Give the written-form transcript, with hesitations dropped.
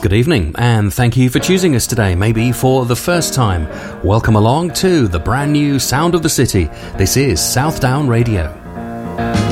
Good evening, and thank you for choosing us today, maybe for the first time. Welcome along to the brand new sound of the city. This is Southdown Radio.